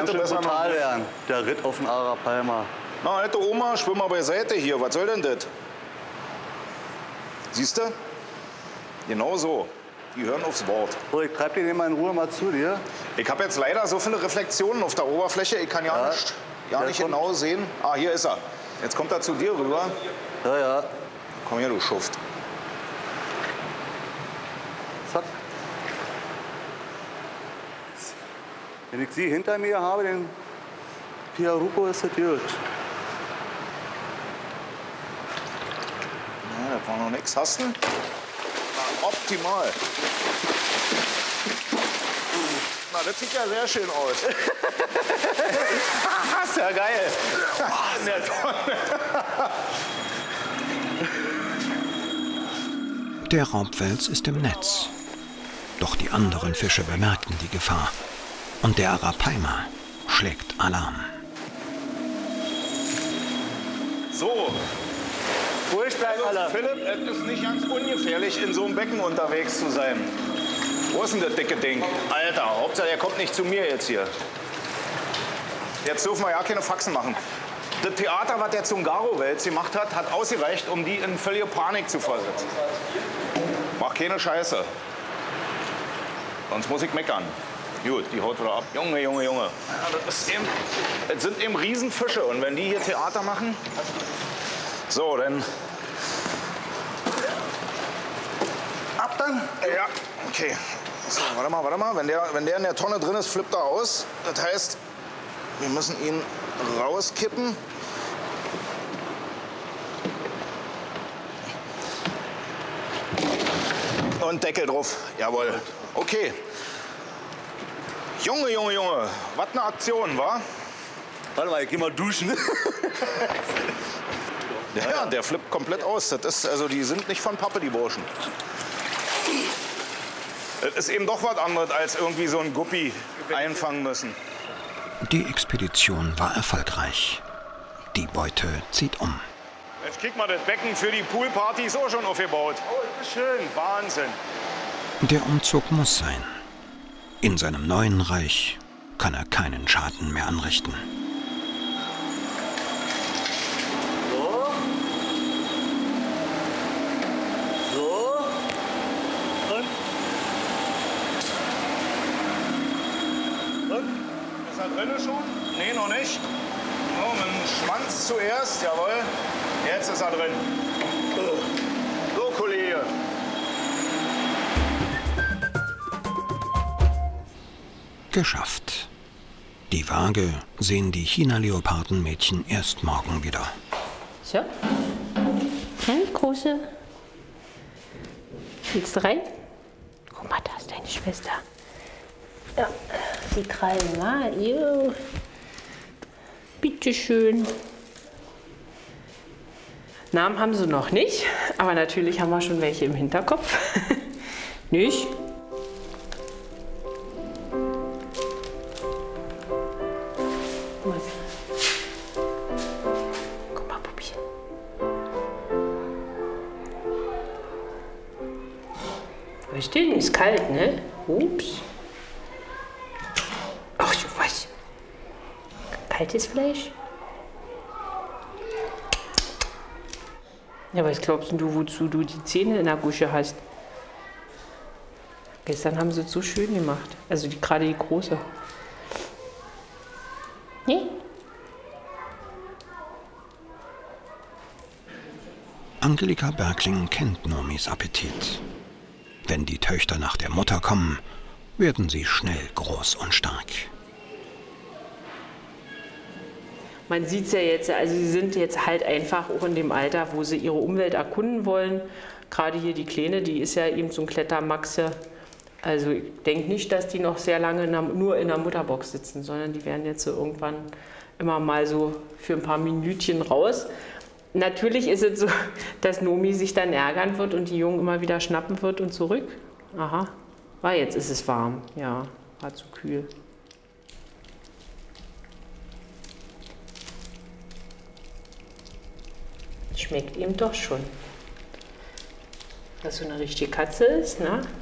hätte schön besser brutal noch. werden. Der Ritt auf den Arapaima. Na, alte Oma, schwimm mal beiseite hier. Was soll denn das? Siehst du? Genau so. Die hören aufs Wort. So, ich treib den mal in Ruhe mal zu dir. Ich habe jetzt leider so viele Reflexionen auf der Oberfläche, ich kann ja nicht genau sehen. Ah, hier ist er. Jetzt kommt er zu dir rüber. Ja, ja. Komm her, du Schuft. Zack. Wenn ich sie hinter mir habe, den Piaruco, ist das gut. Ja, das war noch nichts. Hast du? Na, optimal. Na, das sieht ja sehr schön aus. Ist ja geil. In der Tonne. Der Raubwels ist im Netz. Doch die anderen Fische bemerken die Gefahr. Und der Arapaima schlägt Alarm. So. Ruhig bleiben, alle. Philipp, es ist nicht ganz ungefährlich, in so einem Becken unterwegs zu sein. Wo ist denn das dicke Ding? Alter, Hauptsache, er kommt nicht zu mir jetzt hier. Jetzt dürfen wir ja keine Faxen machen. Das Theater, was der Zungaro-Wels gemacht hat, hat ausgereicht, um die in völlige Panik zu versetzen. Mach keine Scheiße. Sonst muss ich meckern. Gut, die haut wieder ab. Junge, Junge, Junge. Ja, das sind eben Riesenfische. Und wenn die hier Theater machen... So, dann... Ab dann? Ja, okay. So, warte mal. Wenn der in der Tonne drin ist, flippt er aus. Das heißt, wir müssen ihn rauskippen. Und Deckel drauf. Jawohl. Okay. Junge, was eine Aktion, wa? Warte mal, ich geh mal duschen. Ja, der flippt komplett aus. Das ist, also die sind nicht von Pappe, die Burschen. Das ist eben doch was anderes, als irgendwie so ein Guppi einfangen müssen. Die Expedition war erfolgreich. Die Beute zieht um. Jetzt krieg mal das Becken für die Poolparty ist auch schon aufgebaut. Oh, das ist schön. Wahnsinn. Der Umzug muss sein. In seinem neuen Reich kann er keinen Schaden mehr anrichten. So. Und? Ist er drinne schon? Nee, noch nicht. So, mit dem Schwanz zuerst, jawohl. Jetzt ist er drin. So, Kollege. Geschafft. Die Waage sehen die China-Leoparden-Mädchen erst morgen wieder. So. Hi, Große. Willst du rein? Guck mal, da ist deine Schwester. Ja, die krallen mal. Jo. Bitteschön. Namen haben sie noch nicht, aber natürlich haben wir schon welche im Hinterkopf. Nicht? Guck mal, Pupchen. Wo ist denn? Ist kalt, ne? Ups. Ach, was? Kaltes Fleisch? Ja, was glaubst du, wozu du die Zähne in der Gusche hast? Gestern haben sie es so schön gemacht. Also gerade die große. Nee? Angelika Bergling kennt Nomis Appetit. Wenn die Töchter nach der Mutter kommen, werden sie schnell groß und stark. Man sieht es ja jetzt, also sie sind jetzt halt einfach auch in dem Alter, wo sie ihre Umwelt erkunden wollen. Gerade hier die Kleine, die ist ja eben so ein Klettermaxe. Also ich denke nicht, dass die noch sehr lange nur in der Mutterbox sitzen, sondern die werden jetzt so irgendwann immer mal so für ein paar Minütchen raus. Natürlich ist es so, dass Nomi sich dann ärgern wird und die Jungen immer wieder schnappen wird und zurück. Aha, jetzt ist es warm. Ja, war zu kühl. Schmeckt ihm doch schon. Dass so eine richtige Katze ist, ne?